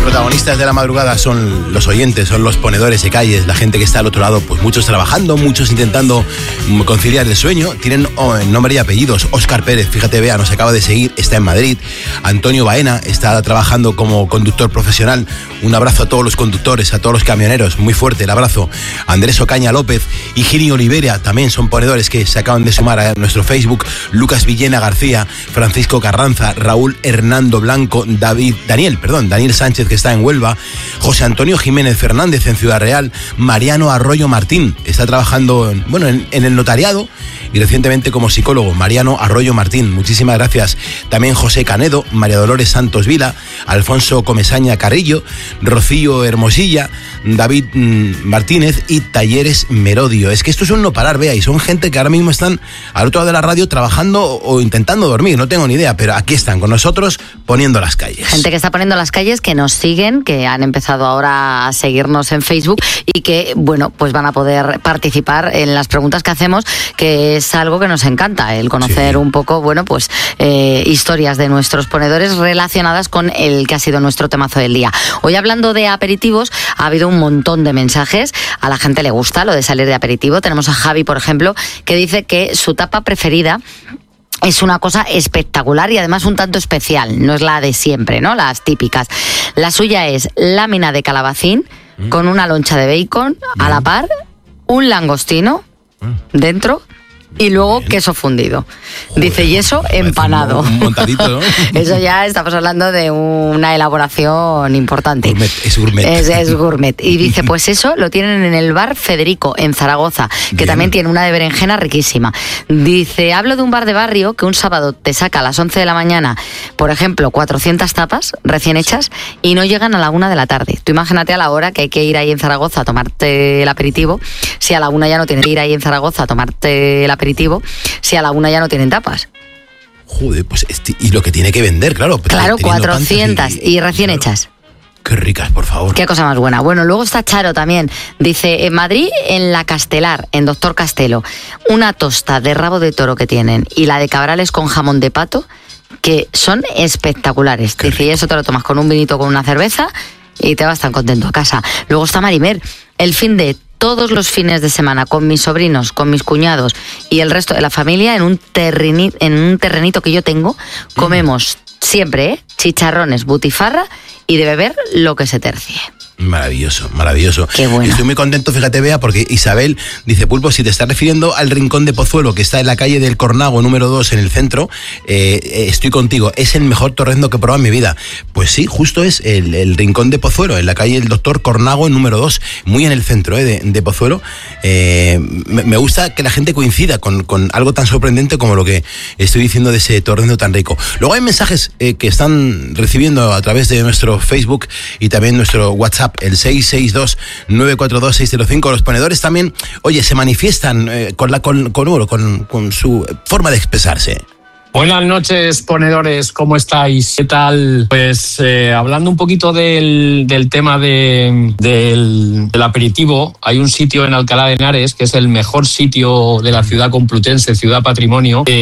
protagonistas de la madrugada son los oyentes, son los ponedores de calles, la gente que está al otro lado, pues muchos trabajando, muchos intentando conciliar el sueño. Tienen nombre y apellidos. Óscar Pérez, fíjate, vea, nos acaba de seguir, está en Madrid. Antonio Baena está trabajando como conductor profesional. Un abrazo a todos los conductores, a todos los camioneros, muy fuerte el abrazo. Andrés Ocaña López y Gini Olivera también son ponedores que se acaban de sumar a nuestro Facebook. Lucas Villena García, Francisco Carranza, Raúl Hernando Blanco, Daniel Sánchez, que está en Huelva, José Antonio Jiménez Fernández en Ciudad Real, Mariano Arroyo Martín, está trabajando en el notariado y recientemente como psicólogo. Mariano Arroyo Martín, muchísimas gracias. También José Canedo, María Dolores Santos Vila, Alfonso Comesaña Carrillo, Rocío Hermosilla, David Martínez y Talleres Merodio. Es que esto es un no parar, vea, y son gente que ahora mismo están al otro lado de la radio trabajando o intentando dormir, no tengo ni idea, pero aquí están con nosotros poniendo las calles. Gente que está poniendo las calles, que nos siguen, que han empezado ahora a seguirnos en Facebook y que, bueno, pues van a poder participar en las preguntas que hacemos, que es algo que nos encanta, el conocer un poco, bueno, pues historias de nuestros ponedores relacionadas con el que ha sido nuestro temazo del día. Hoy, hablando de aperitivos, ha habido un montón de mensajes, a la gente le gusta lo de salir de aperitivo. Tenemos a Javi, por ejemplo, que dice que su tapa preferida es una cosa espectacular y además un tanto especial, no es la de siempre, ¿no? Las típicas. La suya es lámina de calabacín con una loncha de bacon a la par, un langostino dentro y luego queso fundido. Joder, dice, y eso empanado. Un montadito, ¿no? Eso ya estamos hablando de una elaboración importante. Gourmet, es gourmet. Es gourmet. Y dice, pues eso lo tienen en el bar Federico, en Zaragoza, que Bien. también tiene una de berenjena riquísima. Dice, hablo de un bar de barrio que un sábado te saca a las 11 de la mañana, por ejemplo, 400 tapas recién hechas y no llegan a la 1 de la tarde. Tú imagínate a la hora que hay que ir ahí en Zaragoza a tomarte el aperitivo, si a la 1 ya no tienes que ir ahí en Zaragoza a tomarte el aperitivo, si a la 1 ya no tienen tapas. Joder, pues y lo que tiene que vender, claro. Claro, 400 y recién hechas. Qué ricas, por favor. Qué cosa más buena. Bueno, luego está Charo también. Dice, en Madrid, en la Castelar, en Doctor Castelo, una tosta de rabo de toro que tienen y la de cabrales con jamón de pato, que son espectaculares. Qué Dice, y eso te lo tomas con un vinito, con una cerveza y te vas tan contento a casa. Luego está Marimer, el fin de todos los fines de semana con mis sobrinos, con mis cuñados y el resto de la familia en un terrenito que yo tengo, comemos siempre chicharrones, butifarra y de beber lo que se tercie. Maravilloso, maravilloso. Qué bueno. Estoy muy contento, fíjate, Bea, porque Isabel dice, Pulpo, si te estás refiriendo al Rincón de Pozuelo, que está en la calle del Cornago, número 2, en el centro, estoy contigo, es el mejor torrendo que he probado en mi vida. Pues sí, justo es el Rincón de Pozuelo, en la calle del Doctor Cornago, número 2, muy en el centro de Pozuelo. Me gusta que la gente coincida con algo tan sorprendente como lo que estoy diciendo de ese torrendo tan rico. Luego hay mensajes que están recibiendo a través de nuestro Facebook y también nuestro WhatsApp, el 662-942-605. Los ponedores también, oye, se manifiestan con su forma de expresarse. Buenas noches, ponedores, ¿cómo estáis? ¿Qué tal? Pues hablando un poquito del tema del aperitivo, hay un sitio en Alcalá de Henares que es el mejor sitio de la ciudad complutense, Ciudad Patrimonio,